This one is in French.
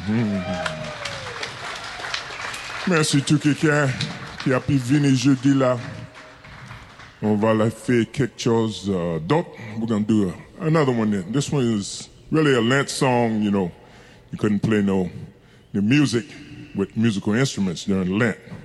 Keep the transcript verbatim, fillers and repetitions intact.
Merci tout quelqu'un qui a pu venir jeudi là. On va la faire quelque chose uh, d'autre. We're going to do a, another one then. This one is really a Lent song, you know. You couldn't play no the music with musical instruments during Lent.